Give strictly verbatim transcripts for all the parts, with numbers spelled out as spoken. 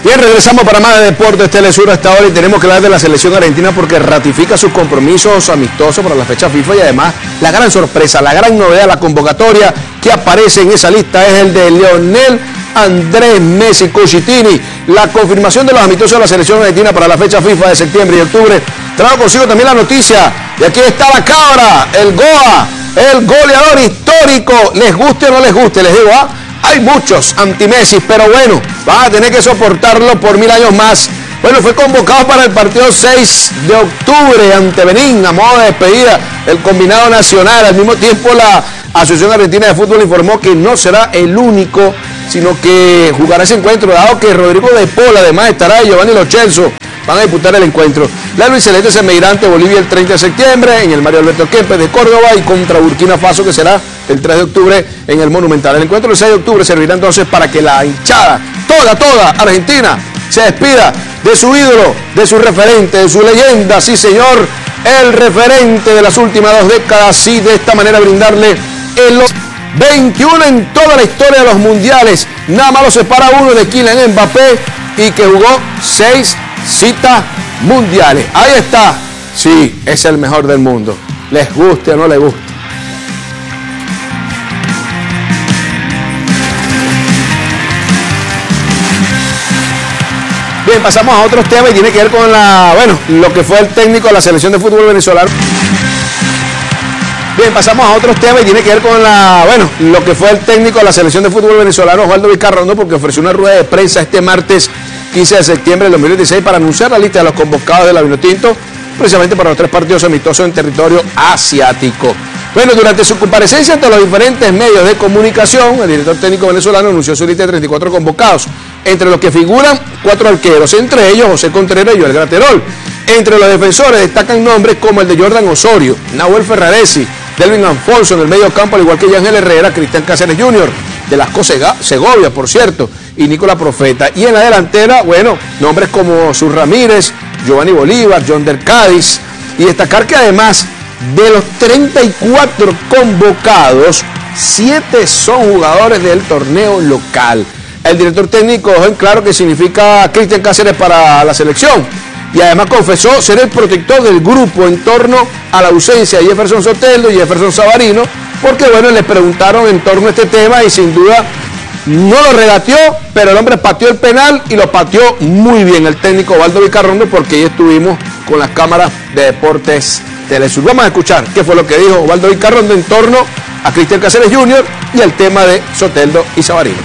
Bien, regresamos para más de Deportes Telesur hasta ahora y tenemos que hablar de la selección argentina porque ratifica sus compromisos amistosos para la fecha FIFA y además la gran sorpresa, la gran novedad, la convocatoria que aparece en esa lista es el de Lionel Andrés Messi Cucitini. La confirmación de los amistosos de la selección argentina para la fecha FIFA de septiembre y octubre trajo consigo también la noticia de aquí está la cabra, el Goa, el goleador histórico, les guste o no les guste, les digo, ¿ah? Hay muchos anti-Messi, pero bueno, van a tener que soportarlo por mil años más. Bueno, fue convocado para el partido seis de octubre ante Benín, a modo de despedida el combinado nacional. Al mismo tiempo, la Asociación Argentina de Fútbol informó que no será el único, sino que jugará ese encuentro, dado que Rodrigo de Paul, además estará y Giovanni Lo Celso, van a disputar el encuentro. La Luis Celeste se medirá ante Bolivia el treinta de septiembre en el Mario Alberto Kempes de Córdoba y contra Burkina Faso, que será el tres de octubre en el Monumental. El encuentro del seis de octubre servirá entonces para que la hinchada, toda, toda Argentina, se despida de su ídolo, de su referente, de su leyenda, sí señor, el referente de las últimas dos décadas y de esta manera brindarle el veintiuno en toda la historia de los mundiales. Nada más lo separa uno de Kylian Mbappé y que jugó seis citas mundiales. Ahí está, sí, es el mejor del mundo, les guste o no les guste. Bien, pasamos a otros temas y tiene que ver con la, bueno, lo que fue el técnico de la selección de fútbol venezolano. Bien, pasamos a otros temas y tiene que ver con la, bueno, lo que fue el técnico de la selección de fútbol venezolano, Osvaldo Vizcarrondo, porque ofreció una rueda de prensa este martes quince de septiembre del dos mil dieciséis para anunciar la lista de los convocados de la Vinotinto, precisamente para los tres partidos amistosos en territorio asiático. Bueno, durante su comparecencia ante los diferentes medios de comunicación, el director técnico venezolano anunció su lista de treinta y cuatro convocados, entre los que figuran cuatro arqueros, entre ellos José Contreras y Joel Graterol. Entre los defensores destacan nombres como el de Jordan Osorio, Nahuel Ferraresi, Delvin Alfonso en el medio campo, al igual que Yangel Herrera, Cristian Cáceres junior, de Lasco Segovia, por cierto, y Nicolás Profeta. Y en la delantera, bueno, nombres como Sus Ramírez, Giovanni Bolívar, John Del Cádiz. Y destacar que además de los treinta y cuatro convocados, siete son jugadores del torneo local. El director técnico dejó en claro que significa Cristian Cáceres para la selección. Y además confesó ser el protector del grupo en torno a la ausencia de Jefferson Soteldo y Jefferson Savarino, porque bueno, les preguntaron en torno a este tema y sin duda no lo regateó, pero el hombre pateó el penal y lo pateó muy bien el técnico Osvaldo Vizcarrondo, porque ahí estuvimos con las cámaras de Deportes Telesur. Vamos a escuchar qué fue lo que dijo Osvaldo Vizcarrondo en torno a Cristian Cáceres junior y el tema de Soteldo y Savarino.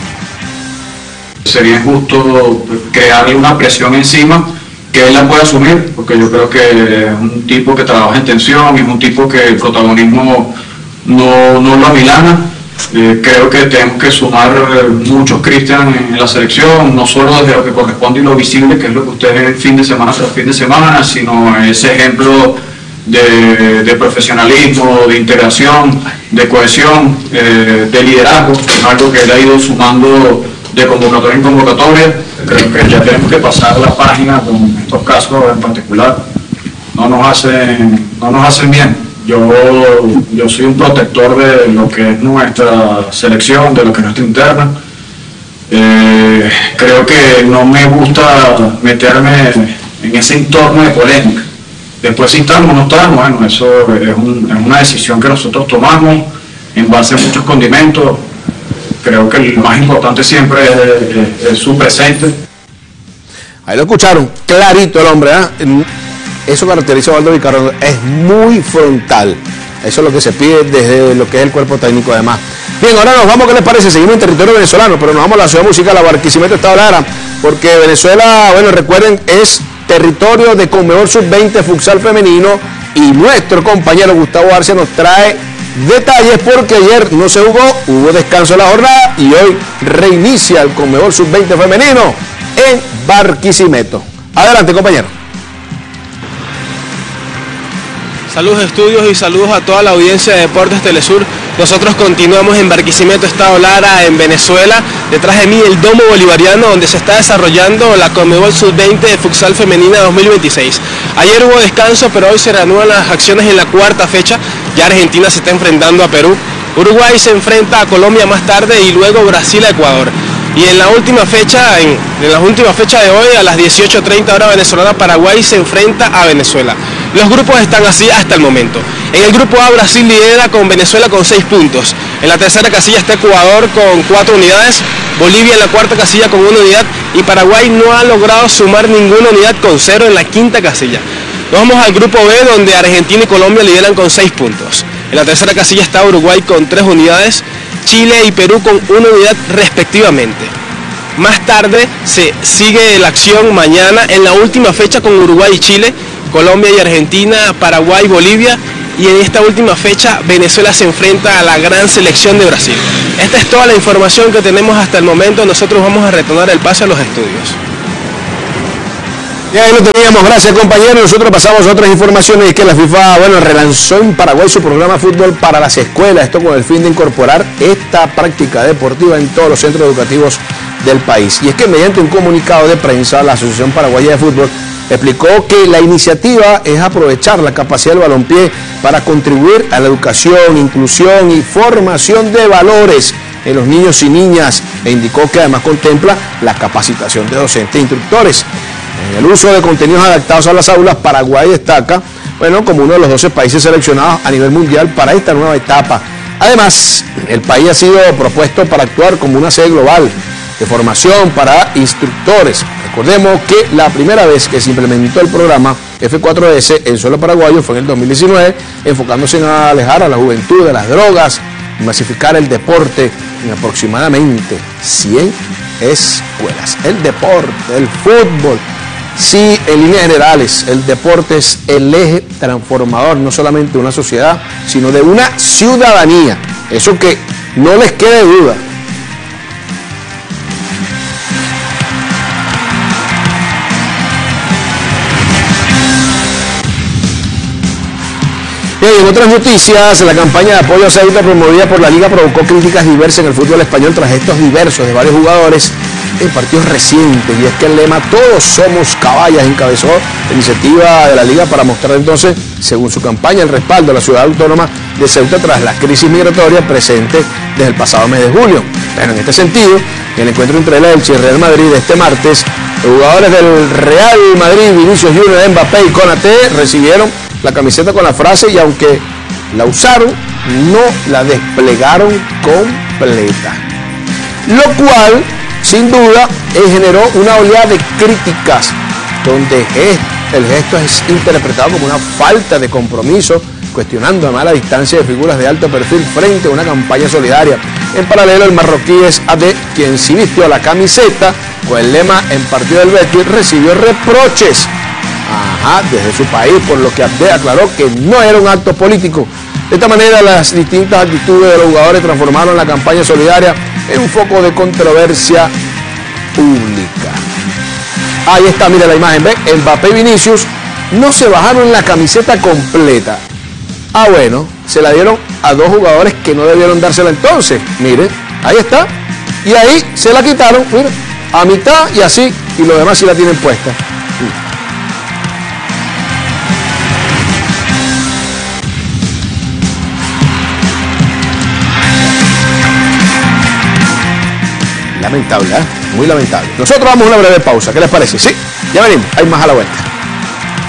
Sería injusto crearle una presión encima que él la puede asumir, porque yo creo que es un tipo que trabaja en tensión, es un tipo que el protagonismo no, no lo amilana. Eh, creo que tenemos que sumar eh, muchos Cristian en, en la selección, no solo desde lo que corresponde y lo visible, que es lo que ustedes ven fin de semana tras fin de semana, sino ese ejemplo de, de profesionalismo, de integración, de cohesión, eh, de liderazgo, que es algo que él ha ido sumando de convocatoria en convocatoria. Creo que ya tenemos que pasar la página con estos casos en particular. No nos hacen, no nos hacen bien. Yo, yo soy un protector de lo que es nuestra selección, de lo que es nuestra interna. Eh, creo que no me gusta meterme en ese entorno de polémica. Después si estamos o no estamos, bueno, eso es, un, es una decisión que nosotros tomamos en base a muchos condimentos. Creo que lo más importante siempre es, es, es su presente. Ahí lo escucharon, clarito el hombre, ¿eh? Eso caracteriza a Osvaldo Vizcarrondo, es muy frontal. Eso es lo que se pide desde lo que es el cuerpo técnico además. Bien, ahora nos vamos, ¿qué les parece? Seguimos en territorio venezolano, pero nos vamos a la ciudad musical, a Barquisimeto, Estado Lara, porque Venezuela, bueno, recuerden, es territorio de Conmebol sub veinte futsal femenino y nuestro compañero Gustavo Arcia nos trae detalles porque ayer no se jugó, hubo descanso en la jornada y hoy reinicia el Conmebol sub veinte femenino en Barquisimeto. Adelante, compañero. Saludos estudios y saludos a toda la audiencia de Deportes Telesur. Nosotros continuamos en Barquisimeto, Estado Lara, en Venezuela. Detrás de mí el Domo Bolivariano, donde se está desarrollando la Conmebol sub veinte de futsal femenina dos mil veintiséis. Ayer hubo descanso, pero hoy se reanudan las acciones en la cuarta fecha. Ya Argentina se está enfrentando a Perú. Uruguay se enfrenta a Colombia más tarde y luego Brasil a Ecuador. Y en la última fecha, en, en la última fecha de hoy, a las dieciocho treinta hora venezolana, Paraguay se enfrenta a Venezuela. Los grupos están así hasta el momento. En el grupo A, Brasil lidera con Venezuela con seis puntos. En la tercera casilla está Ecuador con cuatro unidades, Bolivia en la cuarta casilla con una unidad y Paraguay no ha logrado sumar ninguna unidad con cero en la quinta casilla. Nos vamos al grupo B, donde Argentina y Colombia lideran con seis puntos. En la tercera casilla está Uruguay con tres unidades, Chile y Perú con una unidad respectivamente. Más tarde se sigue la acción mañana en la última fecha con Uruguay y Chile, Colombia y Argentina, Paraguay y Bolivia, y en esta última fecha Venezuela se enfrenta a la gran selección de Brasil. Esta es toda la información que tenemos hasta el momento. Nosotros vamos a retornar el pase a los estudios. Y ahí lo teníamos, gracias compañeros. Nosotros pasamos a otras informaciones y que la FIFA, bueno, relanzó en Paraguay su programa Fútbol para las escuelas, esto con el fin de incorporar esta práctica deportiva en todos los centros educativos del país. Y es que mediante un comunicado de prensa, la Asociación Paraguaya de Fútbol explicó que la iniciativa es aprovechar la capacidad del balompié para contribuir a la educación, inclusión y formación de valores en los niños y niñas, e indicó que además contempla la capacitación de docentes e instructores. En el uso de contenidos adaptados a las aulas, Paraguay destaca, bueno, como uno de los doce países seleccionados a nivel mundial para esta nueva etapa. Además, el país ha sido propuesto para actuar como una sede global de formación para instructores. Recordemos que la primera vez que se implementó el programa F cuatro S en suelo paraguayo fue en el dos mil diecinueve, enfocándose en alejar a la juventud de las drogas y masificar el deporte en aproximadamente cien escuelas. El deporte, el fútbol, sí, en líneas generales, el deporte es el eje transformador, no solamente de una sociedad, sino de una ciudadanía. Eso que no les quede duda. En otras noticias, la campaña de apoyo a Ceuta promovida por la Liga provocó críticas diversas en el fútbol español tras gestos diversos de varios jugadores en partidos recientes. Y es que el lema "Todos somos caballas" encabezó la iniciativa de la Liga para mostrar entonces, según su campaña, el respaldo a la ciudad autónoma de Ceuta tras la crisis migratoria presente desde el pasado mes de julio. Bueno, en este sentido, en el encuentro entre el Elche y el Real Madrid de este martes, los jugadores del Real Madrid, Vinicius Junior, Mbappé y Konaté, recibieron la camiseta con la frase y aunque la usaron, no la desplegaron completa. Lo cual, sin duda, generó una oleada de críticas donde el gesto es interpretado como una falta de compromiso, cuestionando a mala distancia de figuras de alto perfil frente a una campaña solidaria. En paralelo, el marroquí es Ade, quien sí vistió la camiseta con el lema "En partido del Betis", recibió reproches Ajá, desde su país, por lo que Abde aclaró que no era un acto político. De esta manera, las distintas actitudes de los jugadores transformaron la campaña solidaria en un foco de controversia pública. Ahí está, mira la imagen, ¿ven? Mbappé y Vinicius no se bajaron la camiseta completa. Ah, bueno, se la dieron a dos jugadores que no debieron dársela entonces. Miren, ahí está. Y ahí se la quitaron, miren, a mitad y así, y los demás sí la tienen puesta. Lamentable, ¿eh? Muy lamentable. Nosotros vamos a una breve pausa, ¿qué les parece? Sí, ya venimos, hay más a la vuelta.